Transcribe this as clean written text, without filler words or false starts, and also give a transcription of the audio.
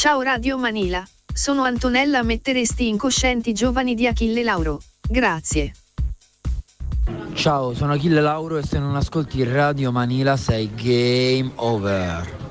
Ciao Radio Manila, sono Antonella. Metteresti incoscienti i giovani di Achille Lauro? Grazie. Ciao, sono Achille Lauro e se non ascolti Radio Manila sei game over.